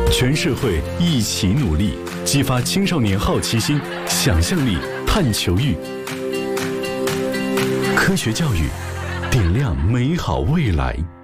全社会一起努力，激发青少年好奇心、想象力、探求欲。科学教育，点亮美好未来。